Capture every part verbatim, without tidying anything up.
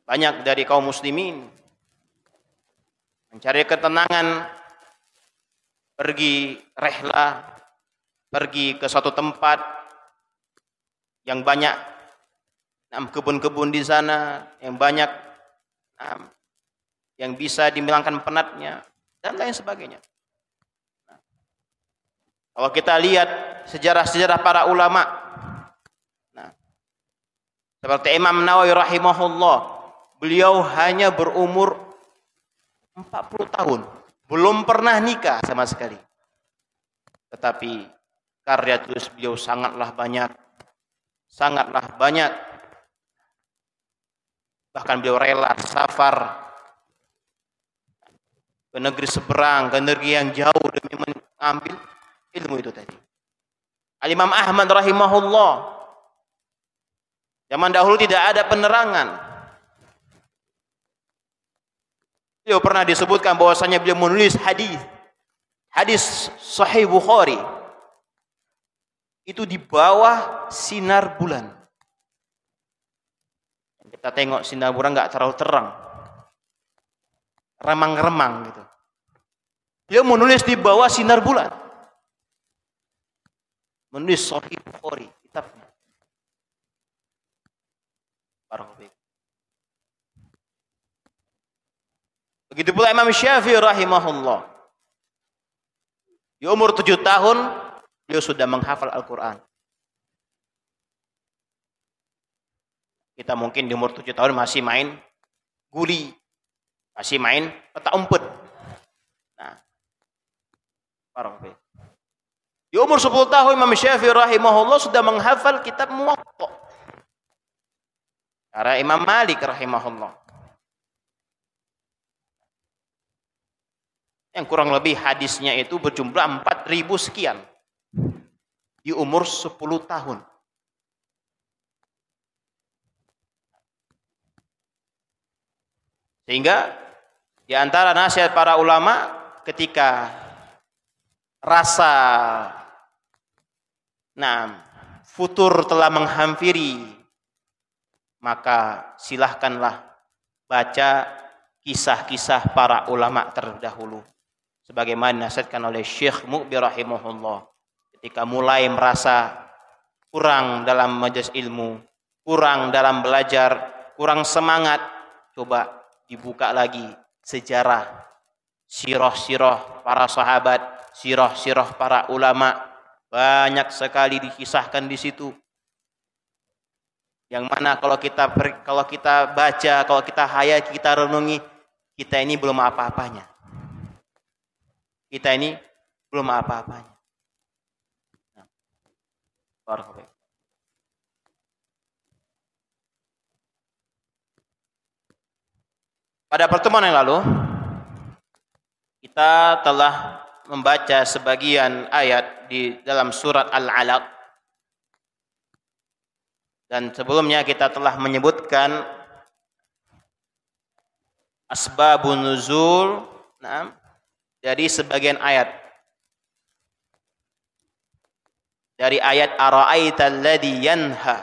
banyak dari kaum muslimin mencari ketenangan, pergi rehlah, pergi ke suatu tempat yang banyak kebun-kebun di sana, yang banyak yang bisa dimilangkan penatnya dan lain sebagainya. Kalau kita lihat sejarah-sejarah para ulama, nah, seperti Imam Nawawi rahimahullah, beliau hanya berumur empat puluh tahun, belum pernah nikah sama sekali. Tetapi karya tulis beliau sangatlah banyak, sangatlah banyak. Bahkan beliau rela safar ke negeri seberang, ke negeri yang jauh demi mengambil ilmu itu tadi. Al-Imam Ahmad rahimahullah, zaman dahulu tidak ada penerangan. Beliau pernah disebutkan bahwasanya beliau menulis hadis, hadis Sahih Bukhari itu di bawah sinar bulan. Kita tengok sinar bulan nggak terlalu terang, remang-remang gitu. Beliau menulis di bawah sinar bulan, menulis Sahih Bukhari, kitabnya. Begitu pula Imam Syafi'i rahimahullah. Di umur tujuh tahun, beliau sudah menghafal Al-Quran. Kita mungkin di umur tujuh tahun masih main guli, masih main petak umpet. Nah, di umur sepuluh tahun Imam Syafi'i rahimahullah sudah menghafal kitab Muwatta. Karena Imam Malik rahimahullah, yang kurang lebih hadisnya itu berjumlah empat ribu sekian di umur sepuluh tahun. Sehingga di antara nasihat para ulama ketika rasa nah futur telah menghampiri, maka silahkanlah baca kisah-kisah para ulama terdahulu. Sebagaimana dinasihatkan oleh Syekh Mu'bi rahimahullah, ketika mulai merasa kurang dalam majelis ilmu, kurang dalam belajar, kurang semangat, coba dibuka lagi sejarah, sirah-sirah para sahabat, sirah-sirah para ulama, banyak sekali dikisahkan di situ. Yang mana kalau kita kalau kita baca, kalau kita hayal, kita renungi, kita ini belum apa-apanya. Kita ini belum apa-apanya. Pada pertemuan yang lalu, kita telah membaca sebagian ayat di dalam surat Al-Alaq. Dan sebelumnya kita telah menyebutkan asbabun nuzul, nah, dari sebagian ayat. Dari ayat ara'aital ladzi yanha.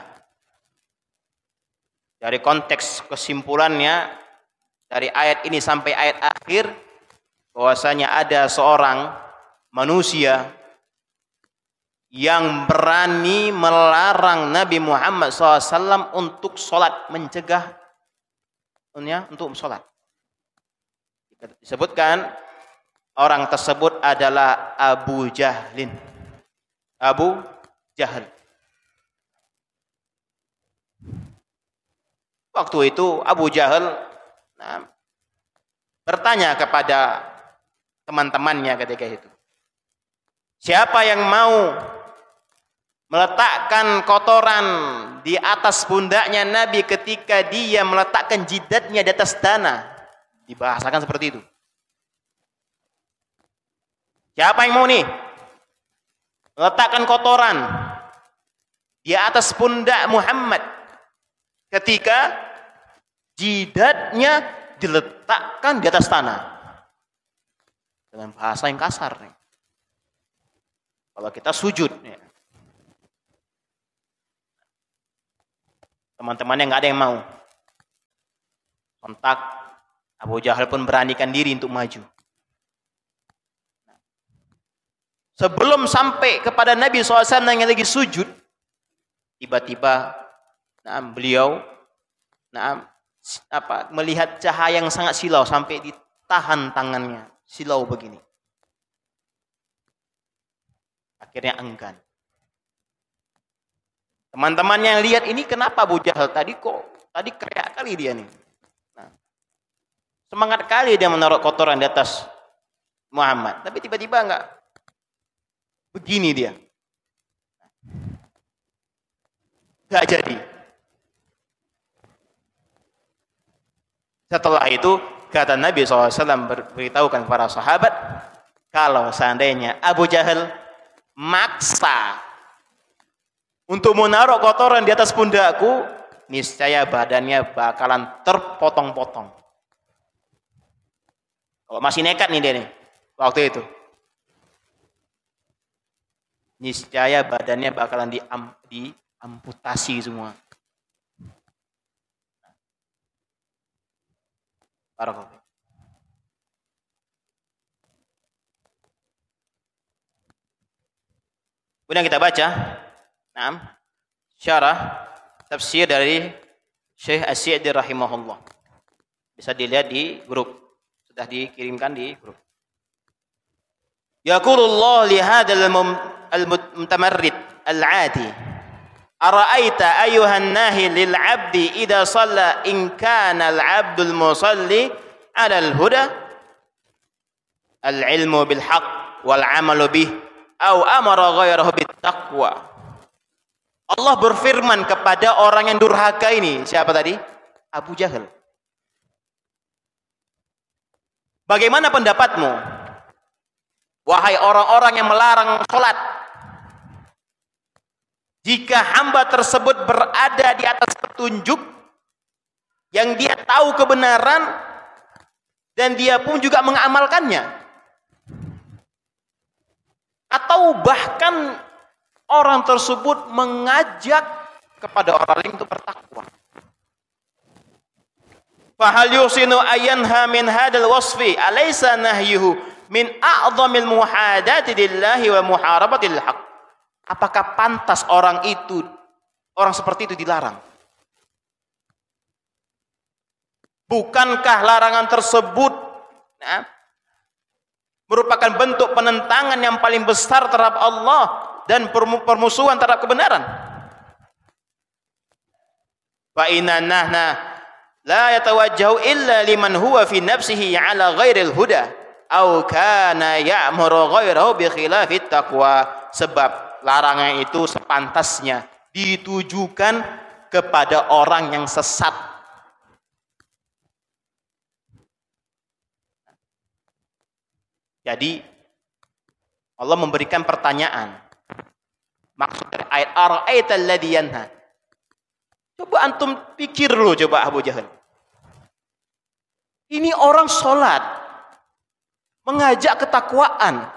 Dari konteks kesimpulannya dari ayat ini sampai ayat akhir, bahwasanya ada seorang manusia yang berani melarang Nabi Muhammad shallallahu alaihi wasallam untuk sholat, mencegah untuk sholat. Disebutkan orang tersebut adalah Abu Jahlin. Abu Jahal. Waktu itu Abu Jahal nah, bertanya kepada teman-temannya ketika itu, siapa yang mau meletakkan kotoran di atas pundaknya Nabi ketika dia meletakkan jidatnya di atas tanah? Dibahasakan seperti itu. Siapa yang mau nih meletakkan kotoran di atas pundak Muhammad ketika jidatnya diletakkan di atas tanah? Dengan bahasa yang kasar nih. Kalau kita sujud ya, teman-temannya nggak ada yang mau. Sontak Abu Jahal pun beranikan diri untuk maju. Sebelum sampai kepada Nabi shallallahu alaihi wasallam yang lagi sujud, tiba-tiba nah, beliau nah, apa, melihat cahaya yang sangat silau sampai ditahan tangannya, silau begini. Akhirnya enggan. Teman-temannya yang lihat ini, kenapa Abu Jahal tadi kok tadi keriak kali dia nih. Nah, semangat kali dia menaruh kotoran di atas Muhammad, tapi tiba-tiba enggak begini dia. Enggak jadi. Setelah itu kata Nabi shallallahu alaihi wasallam beritahukan kepada sahabat, kalau seandainya Abu Jahal maksa untuk menaruh kotoran di atas pundakku, niscaya badannya bakalan terpotong-potong. Kalau masih nekat nih dia nih, waktu itu, niscaya badannya bakalan diam, diamputasi semua. Barakallahu. Kemudian kita baca, nah, syarah tafsir dari Syekh As-Sa'di rahimahullah. Bisa dilihat di grup, sudah dikirimkan di grup. Yaqulullah li hadzal al-mutamarrid al-'adi, ara'aita ayyuhan nahi lil 'abdi idza shalla in kana al-'abdul musalli 'ala al-huda al-'ilmu bil haqq wal 'amalu bih aw amara ghayrahu bit taqwa. Allah berfirman kepada orang yang durhaka ini, siapa tadi? Abu Jahal. Bagaimana pendapatmu, wahai orang-orang yang melarang salat, jika hamba tersebut berada di atas petunjuk yang dia tahu kebenaran dan dia pun juga mengamalkannya, atau bahkan orang tersebut mengajak kepada orang lain untuk bertakwa. Fahal yusinu ayanha min hadal wasfi alaysa nahyuhu min a'dhamil muhadati lillahi wa muharabatil haq. Apakah pantas orang itu, orang seperti itu dilarang? Bukankah larangan tersebut nah, merupakan bentuk penentangan yang paling besar terhadap Allah dan permusuhan terhadap kebenaran? Fa inna nahna la yatawajjahu illa liman huwa fi nafsihi ala ghairil huda aw kana ya'muru ghairahu bi khilafit taqwa. Sebab larangan itu sepantasnya ditujukan kepada orang yang sesat. Jadi Allah memberikan pertanyaan. Maksud dari ayat ara'aita alladhi yanha. Coba antum pikir dulu, coba Abu Jahal. Ini orang sholat, mengajak ketakwaan,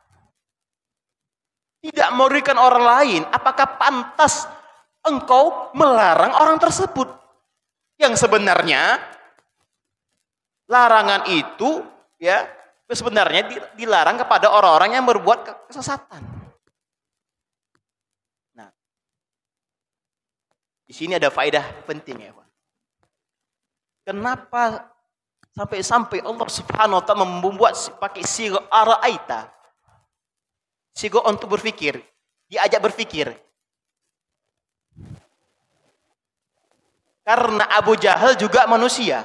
tidak merugikan orang lain. Apakah pantas engkau melarang orang tersebut? Yang sebenarnya larangan itu ya sebenarnya dilarang kepada orang-orang yang berbuat kesesatan. Nah, di sini ada faedah penting ya, Pak. Kenapa sampai-sampai Allah Subhanahu wa taala membuat pakai siga ara'aita, siga untuk berpikir, diajak berpikir. Karena Abu Jahal juga manusia.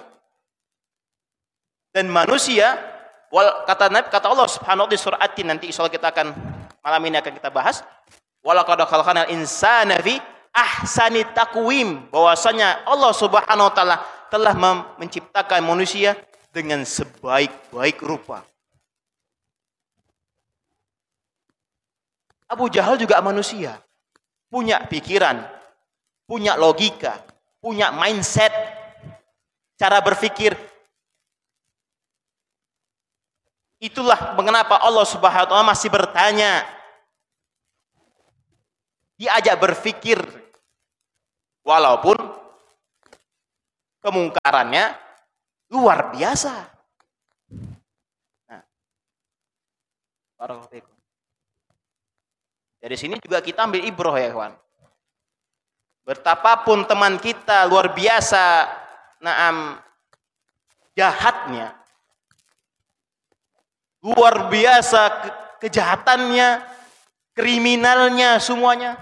Dan manusia, wal, kata kata Allah Subhanahu wa taala di surah At-Tin, nanti insyaallah kita akan malam ini akan kita bahas. Walaqad khalaqnal insana fi ahsani taqwim, bahwasanya Allah Subhanahu wa taala telah menciptakan manusia dengan sebaik-baik rupa. Abu Jahal juga manusia, punya pikiran, punya logika, punya mindset, cara berpikir. Itulah mengapa Allah Subhanahu wa taala masih bertanya, diajak berpikir, walaupun kemungkarannya Luar biasa. Nah, barakallahu. Dari sini juga kita ambil ibrah ya kawan. Betapapun teman kita luar biasa, naam, jahatnya, luar biasa ke kejahatannya, kriminalnya, semuanya,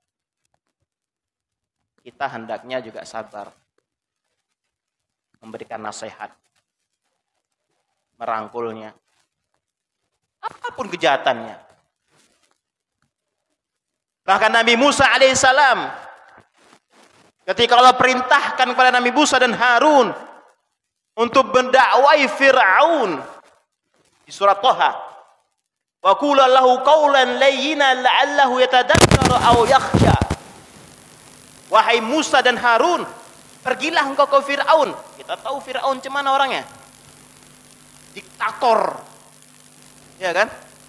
kita hendaknya juga sabar, memberikan nasihat, merangkulnya, apapun kejahatannya. Bahkan Nabi Musa alaihissalam, ketika Allah perintahkan kepada Nabi Musa dan Harun untuk mendakwai Fir'aun di surat Thaha, wa qula lahu qawlan layyinan la'allahu yatadakkaru aw yakhsha. Wahai Musa dan Harun, pergilah engkau ke Fir'aun. Kita tahu Fir'aun cemana orangnya, diktator, ya kan?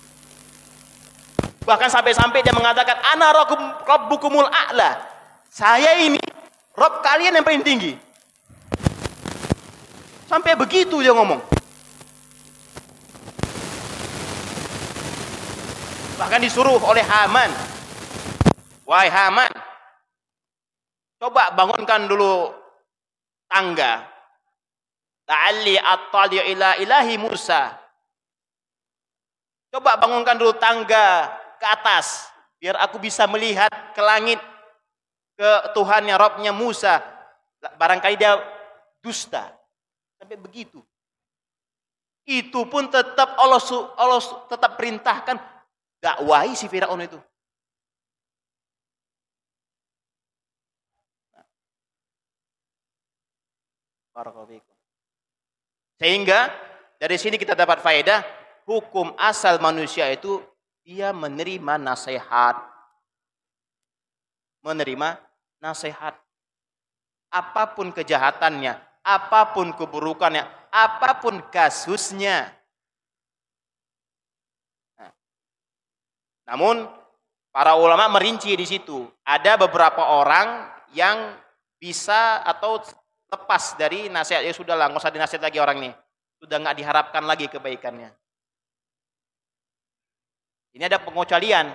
Bahkan sampai-sampai dia mengatakan, ana rabbukumul a'la, saya ini Rob kalian yang paling tinggi. Sampai begitu dia ngomong. Bahkan disuruh oleh Haman, wahai Haman, coba bangunkan dulu tangga, la'alli attali'u ila ilahi Musa. Coba bangunkan dulu tangga ke atas, biar aku bisa melihat ke langit, ke Tuhannya, Rabbnya Musa. Barangkali dia dusta. Sampai begitu. Itu pun tetap Allah, Allah tetap perintahkan, dakwahi si Firaun itu. Sehingga dari sini kita dapat faedah, hukum asal manusia itu dia menerima nasihat. Menerima nasihat. Apapun kejahatannya, apapun keburukannya, apapun kasusnya. Nah, namun para ulama merinci di situ. Ada beberapa orang yang bisa atau lepas dari nasihat. Ya sudahlah, nggak usah dinasihat lagi orang ini. Sudah nggak diharapkan lagi kebaikannya. Ini ada pengecualian.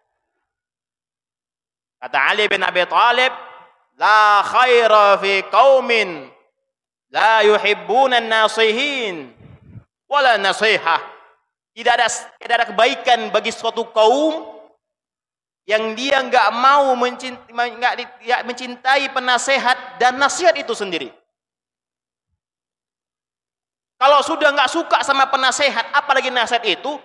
Kata Ali bin Abi Thalib, la khaira fi qaumin la yuhibbuna an-nasihin wala nasihah. Tidak ada tidak ada kebaikan bagi suatu kaum yang dia enggak mau mencintai, enggak mencintai penasehat dan nasihat itu sendiri. Kalau sudah enggak suka sama penasehat, apalagi nasihat itu,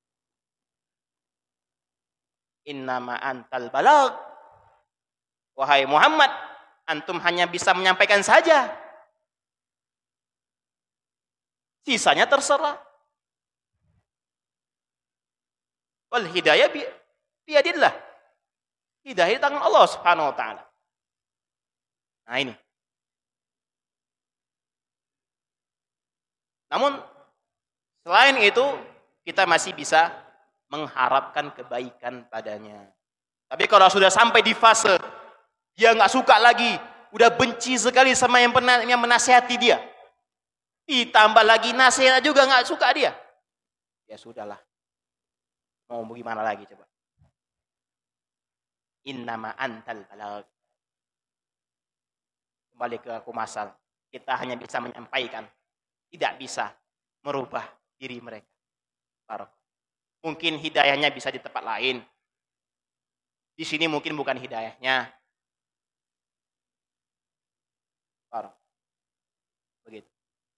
innama antal balag, wahai Muhammad, antum hanya bisa menyampaikan saja, sisanya terserah. Wal hidayah bi biyadillah, hidayah di tangan Allah Subhanahu wa taala. Nah ini. Namun selain itu kita masih bisa mengharapkan kebaikan padanya. Tapi kalau sudah sampai di fase dia nggak suka lagi, udah benci sekali sama yang pernah yang menasihati dia, ditambah lagi nasihat juga nggak suka dia, ya sudahlah, mau bagaimana lagi coba. Innama antal balag. Kembali ke aku masal, kita hanya bisa menyampaikan, tidak bisa merubah diri mereka. Barok. Mungkin hidayahnya bisa di tempat lain. Di sini mungkin bukan hidayahnya. Barok. Begitu.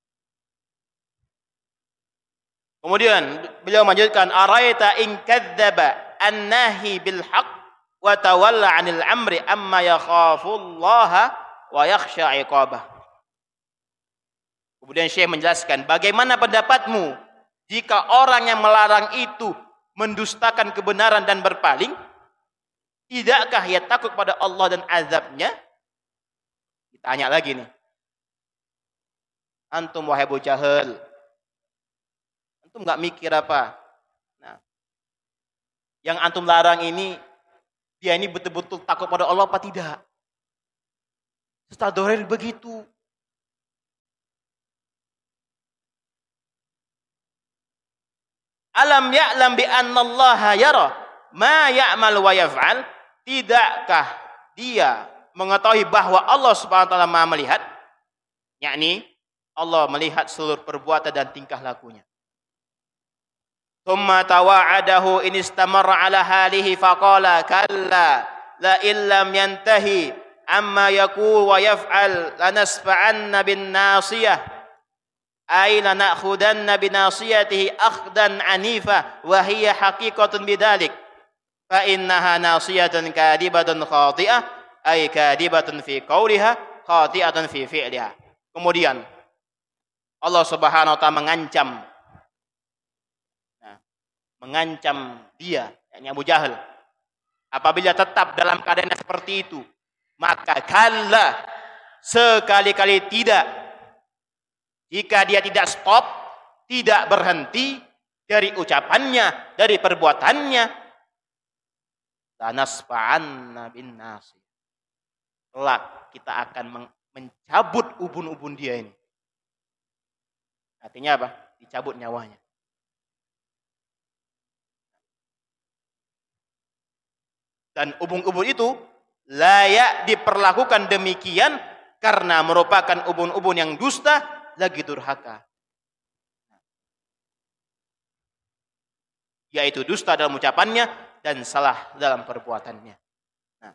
Kemudian beliau melanjutkan, araita in kadzdzaba an-nahi bil haqq wa tawalla 'anil amri amma yakhafullaha wa yakhsha 'iqabah. Kemudian Syekh menjelaskan, bagaimana pendapatmu jika orang yang melarang itu mendustakan kebenaran dan berpaling? Tidakkah ia takut pada Allah dan azabnya? Ditanya lagi nih. Antum wahai Abu Jahal, antum nggak mikir apa? Nah, yang antum larang ini, dia ini betul-betul takut pada Allah apa tidak? Ustaz Dorel begitu. Alam ya'lam bi annallaha yara ma ya'mal wa yaf'al? Tidakkah dia mengetahui bahwa Allah Subhanahu wa taala Maha melihat? Yakni Allah melihat seluruh perbuatan dan tingkah lakunya. Thumma tawa'adahu in istamarra ala halihi faqala kalla la illam yantahi amma yaqul wa yaf'al lanasfa'anna bin nasiyah ay lanakhudanna bin nasiyatihi akhdan anifa wa hiya haqiqatun bidzalik fa innaha nasiyatun kadibatun khati'ah ay kadibatun fi qawliha khati'atun fi fi'liha. Kemudian Allah Subhanahu wa taala mengancam mengancam dia, yakni Abu Jahal, apabila tetap dalam keadaan seperti itu, maka kalla, sekali-kali tidak, jika dia tidak stop, tidak berhenti dari ucapannya, dari perbuatannya, lanasfa'anna bin nasiyah, kelak kita akan mencabut ubun-ubun dia ini. Artinya apa? Dicabut nyawanya. Dan ubun-ubun itu layak diperlakukan demikian karena merupakan ubun-ubun yang dusta lagi durhaka. Yaitu dusta dalam ucapannya dan salah dalam perbuatannya. Nah,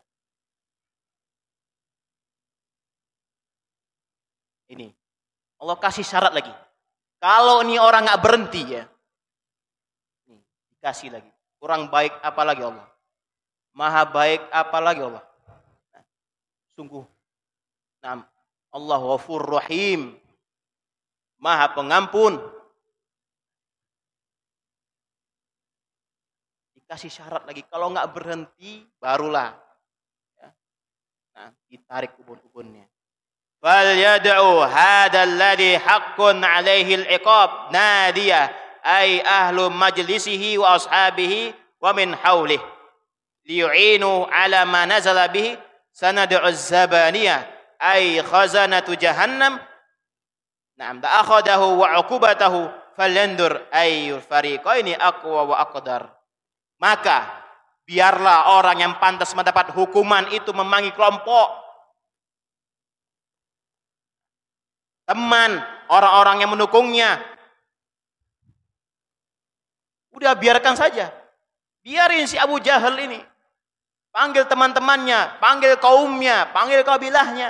ini Allah kasih syarat lagi. Kalau ini orang nggak berhenti ya, nih, dikasih lagi. Kurang baik apa lagi Allah? Maha baik apalagi Allah. Nah, sungguh. Nah, Allah Ghafurur Rahim. Maha pengampun. Dikasih syarat lagi. Kalau nggak berhenti, barulah. Ya. Nah, ditarik ubun-ubunnya. Fal yad'u hadzal ladzi haqqun 'alaihi al-iqab nadiyah ay ahlu majlisihi wa ashabihi wa min haulihi. Liyu'inu ala ma nazala bihi sanad'u az-zabaniyah ay khazanatu jahannam. Na'am ta'akhadahu wa 'uqubatahu falyandur ay fariqaini aqwa wa aqdar. Maka biarlah orang yang pantas mendapat hukuman itu memanggil kelompok, teman, orang-orang yang mendukungnya. Udah biarkan saja. Biarin si Abu Jahal ini. Panggil teman-temannya, panggil kaumnya, panggil kabilahnya.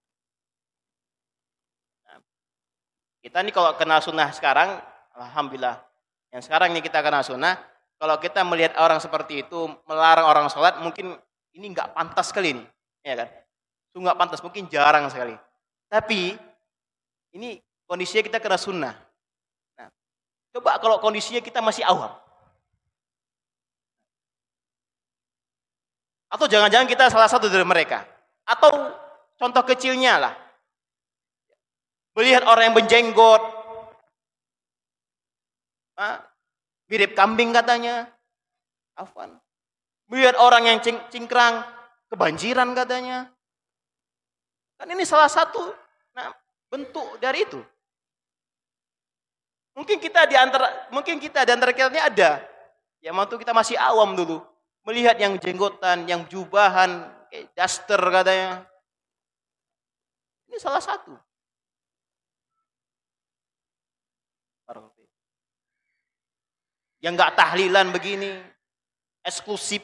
Nah, kita ini kalau kenal sunnah sekarang, alhamdulillah. Yang sekarang ini kita kenal sunnah, kalau kita melihat orang seperti itu, melarang orang sholat, mungkin ini nggak pantas sekali ini. Ya kan? Itu nggak pantas, mungkin jarang sekali. Tapi, ini kondisinya kita kena sunnah. Nah, coba kalau kondisinya kita masih awam. Atau jangan-jangan kita salah satu dari mereka. Atau contoh kecilnya lah. Melihat orang yang berjenggot. Ah, mirip kambing katanya. Afwan. Melihat orang yang cing cingkrang. Kebanjiran katanya. Kan ini salah satu nah, bentuk dari itu. Mungkin kita di antara mungkin kita di antara kita ini ada. Ya waktu kita masih awam dulu. Melihat yang jenggotan, yang jubahan, kayak daster katanya. Ini salah satu. Yang nggak tahlilan begini, eksklusif.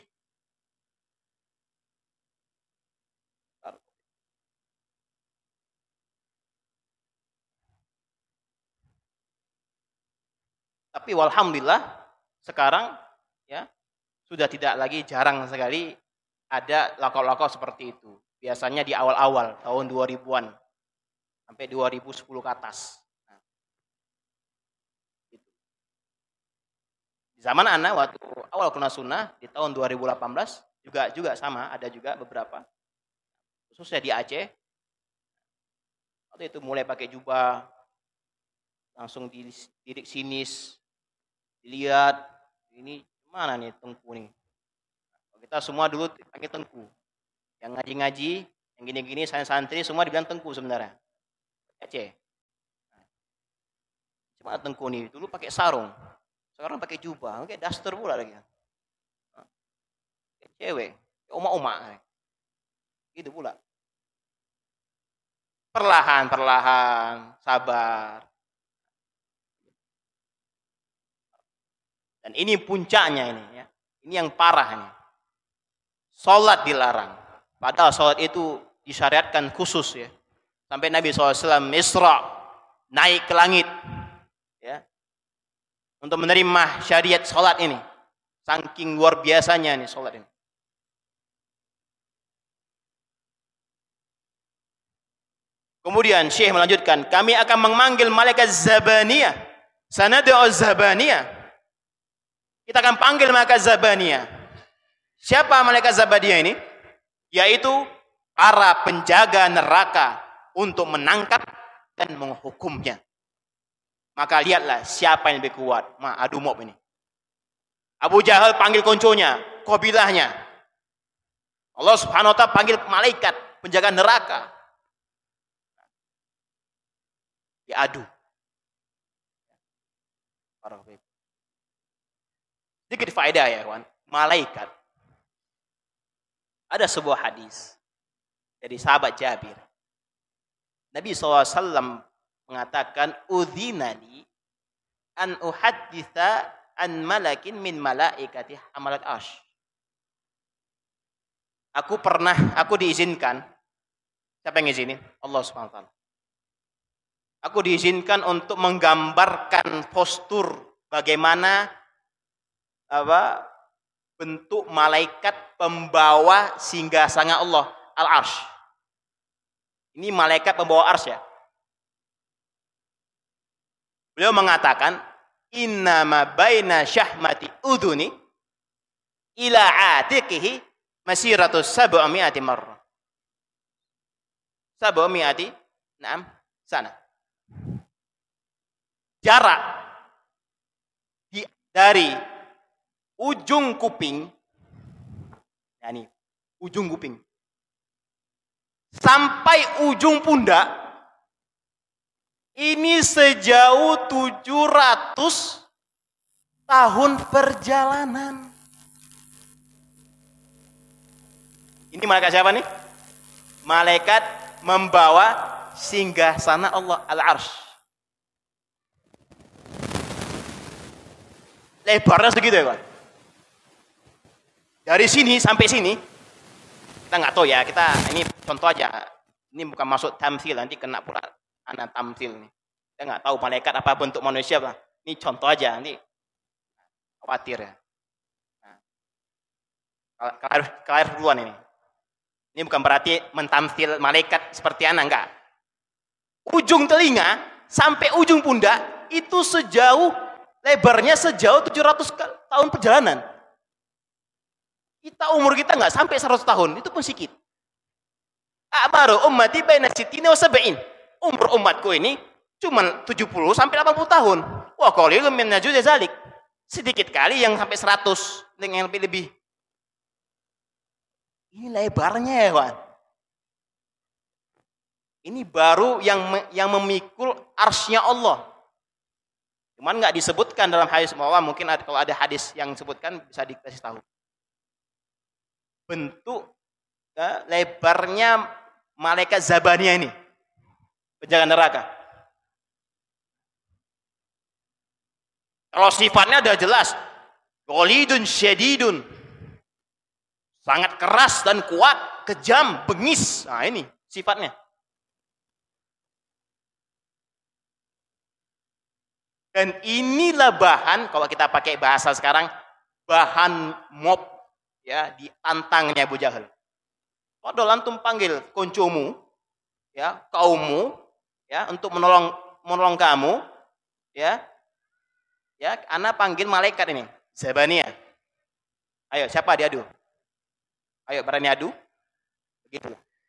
Tapi walhamdulillah sekarang ya sudah tidak lagi, jarang sekali ada lakau-lakau seperti itu. Biasanya di awal-awal tahun dua ribuan sampai dua ribu sepuluh ke atas. Nah, gitu. Di zaman ana waktu awal kena sunnah di tahun dua ribu delapan belas juga juga sama, ada juga beberapa. Khususnya di Aceh. Waktu itu mulai pakai jubah, langsung dilirik sinis, dilihat ini mana nih tengku nih. Kita semua dulu pakai tengku. Yang ngaji-ngaji, yang gini-gini, saya santri semua dibilang tengku sebenarnya. Aceh. Cuma tengku nih, dulu pakai sarung. Sekarang pakai jubah, pakai daster pula lagi. Cewek, oma-oma. Gitu pula. Perlahan, perlahan, sabar. Dan ini puncaknya ini ya. Ini yang parah ini. Salat dilarang. Padahal salat itu disyariatkan khusus ya. Sampai Nabi shallallahu alaihi wasallam Isra, naik ke langit ya. Untuk menerima syariat salat ini. Saking luar biasanya nih salat ini. Kemudian Syekh melanjutkan, kami akan memanggil malaikat Zabaniyah. Sanad'u Zabaniyah. Kita akan panggil malaikat Zabaniyah. Siapa malaikat Zabaniyah ini? Yaitu para penjaga neraka untuk menangkap dan menghukumnya. Maka lihatlah siapa yang lebih kuat. Ma, adu mob ini. Abu Jahal panggil konconya, kabilahnya. Allah Subhanahu wa taala panggil malaikat penjaga neraka. Diadu. Sedikit faedah ya kawan. Malaikat. Ada sebuah hadis dari sahabat Jabir. Nabi shallallahu alaihi wasallam mengatakan, udzinali an uhadditha an malakin min malaikati hamalat arsh. Aku pernah, aku diizinkan. Siapa yang izinin? Allah Subhanahu wa taala. Aku diizinkan untuk menggambarkan postur bagaimana apa bentuk malaikat pembawa singgasana Allah, Al-Arsh. Ini malaikat pembawa Arsy ya. Beliau mengatakan, innama baina syahmati udhuni ila atiqihi masiratus sab'ami'ati marrah. Sab'ami'ati, na'am, sana. Jarak di, dari ujung kuping, ya ini, ujung kuping, sampai ujung pundak, ini sejauh tujuh ratus tahun perjalanan. Ini malaikat siapa nih? Malaikat membawa singgasana Allah, Al-Arsh. Lebarnya segitu ya, Pak. Dari sini sampai sini, kita nggak tahu ya, kita ini contoh aja. Ini bukan masuk tamsil, nanti kena pula anak tamsil nih. Kita nggak tahu malaikat apa bentuk manusia, Pak. Ini contoh aja, nanti khawatir ya. Nah, kalau kalau duluan ini. Ini bukan berarti mentamsil malaikat seperti anak, enggak. Ujung telinga sampai ujung pundak itu sejauh, lebarnya sejauh tujuh ratus tahun perjalanan. Kita umur kita enggak sampai seratus tahun, itu pun sedikit. A'maru ummati baina sittina wa sab'in. Umur umatku ini cuma tujuh puluh sampai delapan puluh tahun. Wah, qalilun min najuz zalik. Sedikit kali yang sampai seratus, yang lebih-lebih. Ini lebarnya ya, Wan. Ini baru yang yang memikul arsy-nya Allah. Cuman nggak disebutkan dalam hadis bahwa mungkin ada, kalau ada hadis yang disebutkan bisa dikasih tahu. Bentuk ya, lebarnya malaikat Zabaniyah ini, penjaga neraka. Kalau sifatnya udah jelas, ghalidun syadidun, sangat keras dan kuat, kejam, bengis. Nah ini sifatnya. Dan inilah bahan, kalau kita pakai bahasa sekarang, bahan mob ya ditantangnya Abu Jahal. Padahal antum panggil koncomu, ya kaummu, ya untuk menolong menolong kamu, ya, ya, ana panggil malaikat ini, Zabaniyah. Ayo siapa diadu? Ayo berani adu? Begitu.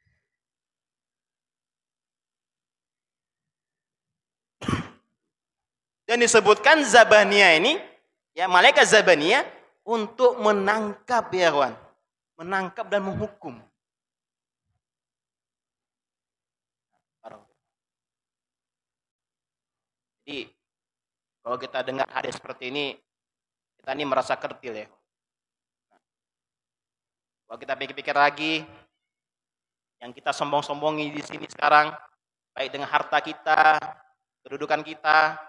Dan disebutkan Zabaniyah ini, ya malaikat Zabaniyah untuk menangkap ya kawan, menangkap dan menghukum. Jadi kalau kita dengar hadis seperti ini, Kita ini merasa kerdil ya. Kalau kita pikir-pikir lagi, yang kita sombong-sombongi di sini sekarang, baik dengan harta kita, kedudukan kita,